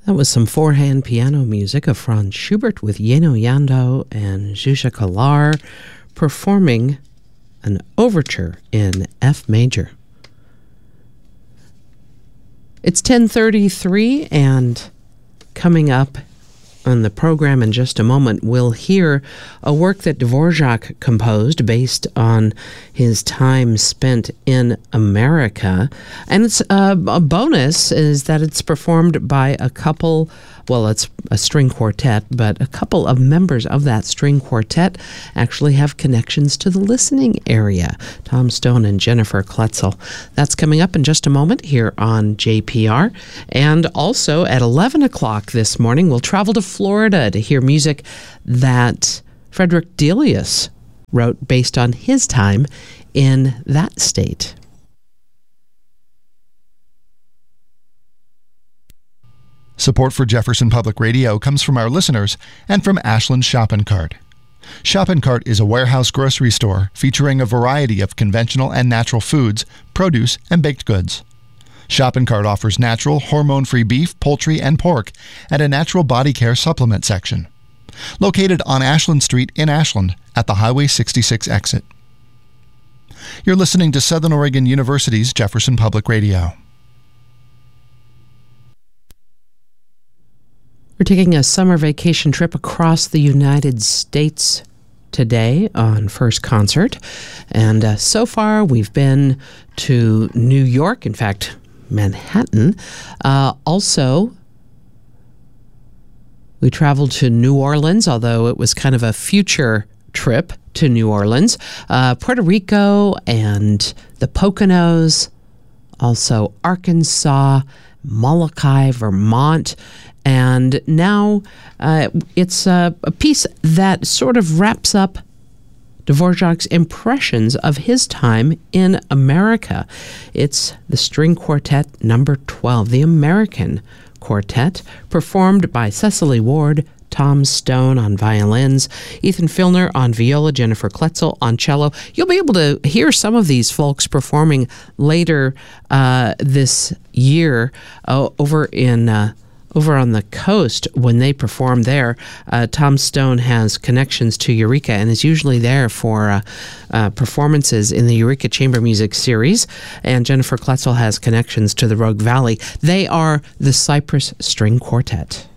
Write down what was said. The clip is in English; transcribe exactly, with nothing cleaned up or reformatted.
That was some four-hand piano music of Franz Schubert with Jenő Jandó and Zsuzsa Kolar performing an overture in F major. It's ten thirty-three, and coming up on the program in just a moment, we'll hear a work that Dvorak composed based on his time spent in America. And it's uh, a bonus is that it's performed by a couple, well, it's a string quartet, but a couple of members of that string quartet actually have connections to the listening area, Tom Stone and Jennifer Kletzel. That's coming up in just a moment here on J P R. And also at eleven o'clock this morning, we'll travel to Florida to hear music that Frederick Delius wrote based on his time in that state. Support for Jefferson Public Radio comes from our listeners and from Ashland Shopping Cart. Shopping Cart is a warehouse grocery store featuring a variety of conventional and natural foods, produce, and baked goods. Shopping Cart offers natural, hormone-free beef, poultry, and pork at a natural body care supplement section. Located on Ashland Street in Ashland at the Highway sixty-six exit. You're listening to Southern Oregon University's Jefferson Public Radio. We're taking a summer vacation trip across the United States today on First Concert. And uh, so far, we've been to New York, in fact, Manhattan. Uh, also, we traveled to New Orleans, although it was kind of a future trip to New Orleans. Uh, Puerto Rico and the Poconos, also Arkansas, Molokai, Vermont. And now uh, it's a, a piece that sort of wraps up Dvorak's impressions of his time in America. It's the String Quartet number twelve, the American Quartet, performed by Cecily Ward, Tom Stone on violins, Ethan Filner on viola, Jennifer Kletzel on cello. You'll be able to hear some of these folks performing later uh, this year uh, over in... Uh, Over on the coast, when they perform there, uh, Tom Stone has connections to Eureka and is usually there for uh, uh, performances in the Eureka Chamber Music Series. And Jennifer Kletzel has connections to the Rogue Valley. They are the Cypress String Quartet.